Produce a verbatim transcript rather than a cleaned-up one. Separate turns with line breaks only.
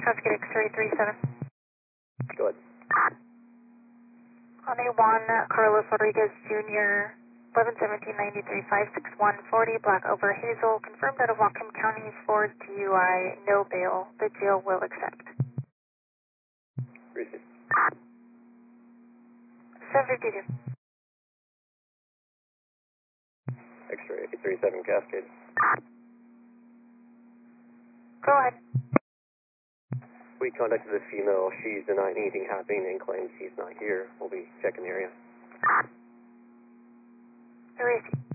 Cascade X-ray three seven.
Go ahead.
On A one, Carlos Rodriguez Junior, eleven seventeen ninety-three, five six one forty, black over Hazel, confirmed out of Whatcom County for D U I, no bail. The jail will accept.
Receive.
seven fifty-two.
X-ray eight three seven Cascade.
Go ahead.
We contacted the female. She's denying anything happening and claims he's not here. We'll be checking the area.
Erase.